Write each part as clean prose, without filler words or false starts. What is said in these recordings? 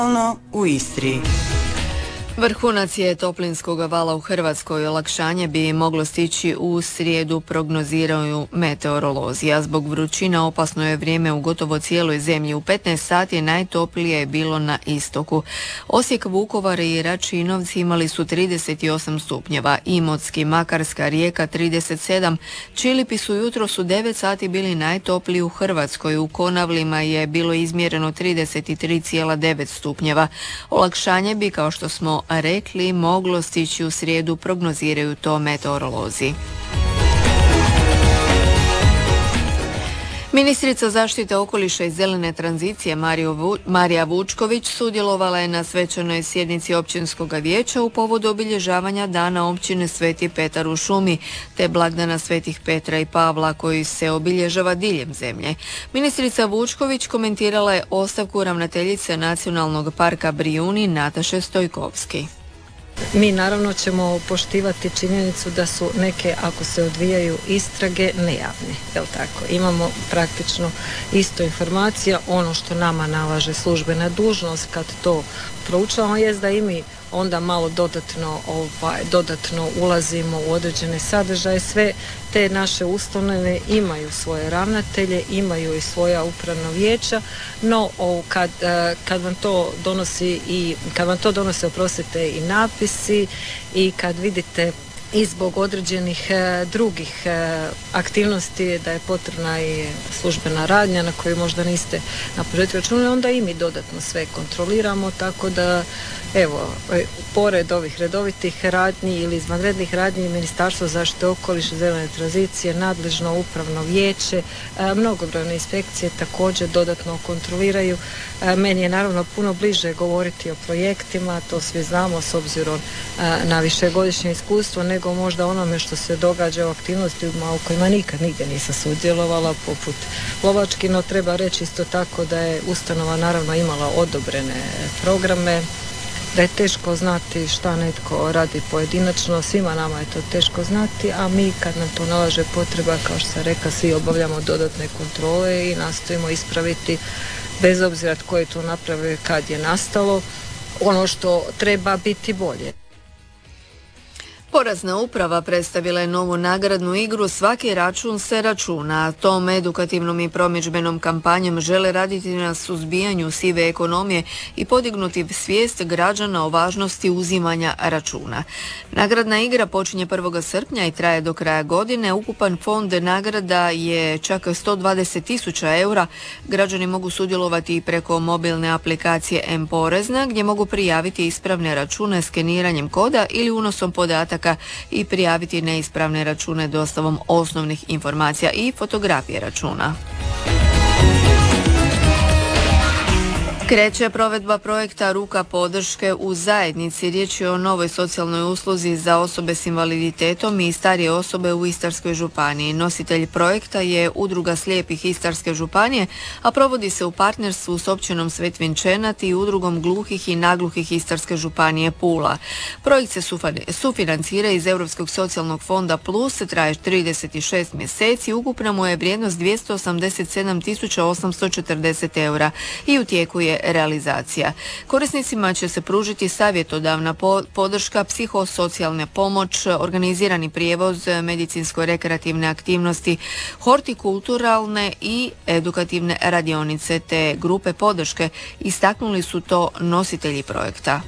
u Istri. Vrhunac je toplinskog vala u Hrvatskoj. Olakšanje bi moglo stići u srijedu, prognoziraju meteorolozi, a zbog vrućina opasno je vrijeme u gotovo cijeloj zemlji. U 15 sati najtoplije je bilo na istoku. Osijek, Vukovar i Račinovci imali su 38 stupnjeva, Imotski, Makarska, Rijeka 37, Čilipi su jutros u 9 sati bili najtopliji u Hrvatskoj. U Konavlima je bilo izmjereno 33,9 stupnjeva. Olakšanje bi, kao što smo rekli, moglo stići u srijedu, prognoziraju to meteorolozi. Ministrica zaštite okoliša i zelene tranzicije Marija Vučković sudjelovala je na svečanoj sjednici općinskog vijeća u povodu obilježavanja Dana općine Sveti Petar u šumi te blagdana Svetih Petra i Pavla koji se obilježava diljem zemlje. Ministrica Vučković komentirala je ostavku ravnateljice Nacionalnog parka Brijuni Nataše Stojkovski. Mi naravno ćemo poštivati činjenicu da su neke, ako se odvijaju istrage, nejavne. Jel tako? Imamo praktično isto informacija. Ono što nama nalaže službena dužnost kad to proučavamo je da i mi onda malo dodatno ulazimo u određene sadržaje. Sve te naše ustanove imaju svoje ravnatelje, imaju i svoja upravna vijeća, no kad vam to donose oprostite i napisi i kad vidite i zbog određenih drugih aktivnosti da je potrebna i službena radnja na koju možda niste na početku računali, onda i mi dodatno sve kontroliramo, tako da evo, pored ovih redovitih radnji ili izvanrednih radnji, Ministarstvo zaštite okoliša i zelene tranzicije, nadležno upravno vijeće, mnogobrojne inspekcije također dodatno kontroliraju. Meni je naravno puno bliže govoriti o projektima, to svi znamo s obzirom na višegodišnje iskustvo, nego možda onome što se događa u aktivnostima u kojima nikad nigdje nisam sudjelovala, poput lovački, no treba reći isto tako da je ustanova naravno imala odobrene programe, da je teško znati šta netko radi pojedinačno, svima nama je to teško znati, a mi kad nam to nalaže potreba, kao što sam rekla, svi obavljamo dodatne kontrole i nastojimo ispraviti, bez obzira tko je to napravio kad je nastalo, ono što treba biti bolje. Porezna uprava predstavila je novu nagradnu igru Svaki račun se računa. Tom edukativnom i promidžbenom kampanjom žele raditi na suzbijanju sive ekonomije i podignuti svijest građana o važnosti uzimanja računa. Nagradna igra počinje 1. srpnja i traje do kraja godine. Ukupan fond nagrada je čak 120.000 eura. Građani mogu sudjelovati i preko mobilne aplikacije M-Porezna gdje mogu prijaviti ispravne račune skeniranjem koda ili unosom podataka i prijaviti neispravne račune dostavom osnovnih informacija i fotografije računa. Kreće provedba projekta Ruka podrške u zajednici. Riječ je o novoj socijalnoj usluzi za osobe s invaliditetom i starije osobe u Istarskoj županiji. Nositelj projekta je Udruga slijepih Istarske županije, a provodi se u partnerstvu s općinom Svetvinčenat i Udrugom gluhih i nagluhih Istarske županije Pula. Projekt se sufinancira iz Europskog socijalnog fonda Plus, traje 36 mjeseci, ukupna mu je vrijednost 287.840 eura i u tijeku je realizacija. Korisnicima će se pružiti savjetodavna podrška, psihosocijalna pomoć, organizirani prijevoz, medicinsko-rekreativne aktivnosti, hortikulturalne i edukativne radionice te grupe podrške, istaknuli su to nositelji projekta.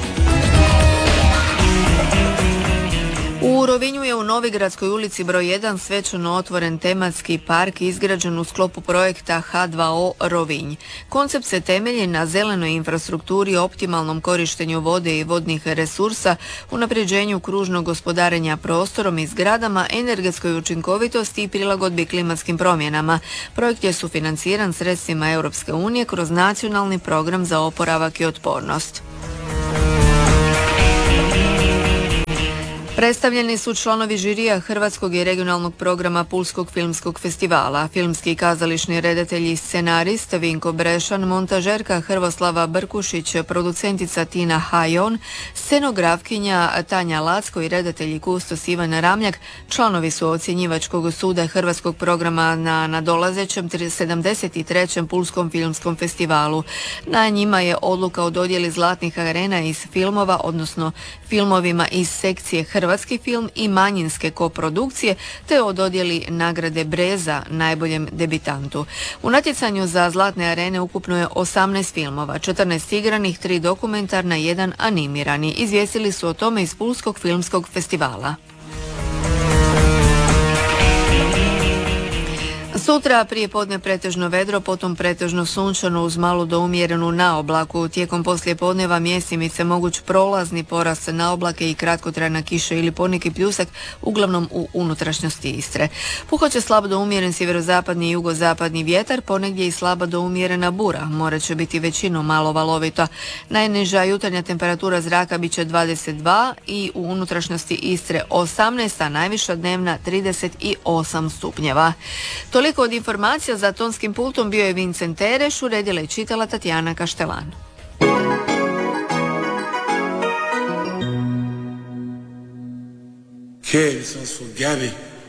U Rovinju je u Novigradskoj ulici broj 1 svečano otvoren tematski park izgrađen u sklopu projekta H2O Rovinj. Koncept se temelji na zelenoj infrastrukturi, optimalnom korištenju vode i vodnih resursa, unapređenju kružnog gospodarenja prostorom i zgradama, energetskoj učinkovitosti i prilagodbi klimatskim promjenama. Projekt je sufinanciran sredstvima Europske unije kroz nacionalni program za oporavak i otpornost. Predstavljeni su članovi žirija Hrvatskog i regionalnog programa Pulskog filmskog festivala, filmski i kazališni redatelj i scenarist Vinko Brešan, montažerka Hrvoslava Brkušić, producentica Tina Hajon, scenografkinja Tanja Lacko i redatelj i kustos Ivan Ramljak. Članovi su ocjenjivačkog suda Hrvatskog programa na nadolazećem 73. Pulskom filmskom festivalu. Na njima je odluka o dodjeli zlatnih arena iz filmova, odnosno filmovima iz sekcije Hrvatski film i manjinske koprodukcije, te o dodjeli nagrade Breza najboljem debitantu. U natjecanju za zlatne arene ukupno je 18 filmova, 14 igranih, 3 dokumentarna, 1 animirani. Izvijestili su o tome iz Pulskog filmskog festivala. Sutra prije podne pretežno vedro, potom pretežno sunčano uz malu do umjerenu naoblaku. Tijekom poslijepodneva mjesimice moguć prolazni porast na oblake i kratkotrajna kiša ili poneki pljusak, uglavnom u unutrašnjosti Istre. Puhat će slabo do umjeren sjeverozapadni i jugozapadni vjetar, ponegdje i slaba do umjerena bura. More će biti većinom malo valovito. Najniža jutarnja temperatura zraka bit će 22 i u unutrašnjosti Istre 18, a najviša dnevna 38 stupnjeva. Toliko od informacija. Za tonskim pultom bio je Vincent Tereš, uredila i čitala Tatjana Kaštelan. Okay, this one's for Gabby.